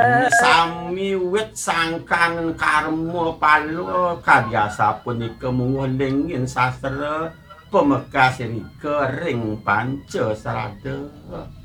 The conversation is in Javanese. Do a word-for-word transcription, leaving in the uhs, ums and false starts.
Sami wit sangkan karma palu kabiasa punika mungulingin sastra pemekas rika ring Pancasrada.